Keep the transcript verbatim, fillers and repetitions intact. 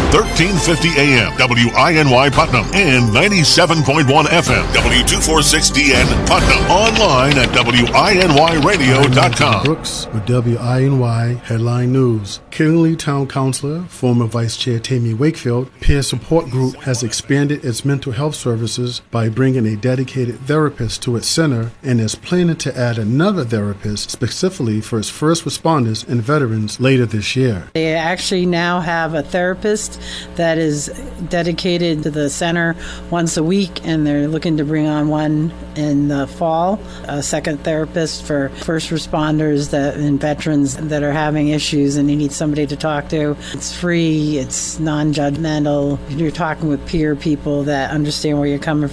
thirteen fifty A M, W I N Y Putnam, and ninety-seven point one F M, W two forty-six D N Putnam. Online at W I N Y radio dot com. Brooks with W I N Y Headline News. Killingly Town Councilor, former Vice Chair Tammy Wakefield, Peer Support Group has expanded its mental health services by bringing a dedicated therapist to its center and is planning to add another therapist specifically for its first responders and veterans later this year. They actually now have a therapist that is dedicated to the center once a week, and they're looking to bring on one in the fall, a second therapist for first responders that and veterans that are having issues and they need somebody to talk to. It's free, it's non-judgmental. You're talking with peer people that understand where you're coming